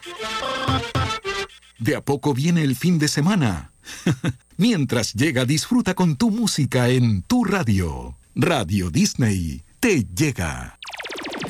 De a poco viene el fin de semana. Mientras llega, disfruta con tu música en tu radio. Radio Disney te llega.